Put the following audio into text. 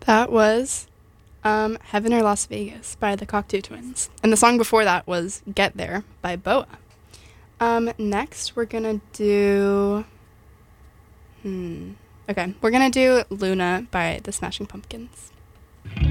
That was Heaven or Las Vegas by the Cocteau Twins. And the song before that was Get There by Boa. Next, we're going to do... Okay, we're going to do Luna by the Smashing Pumpkins.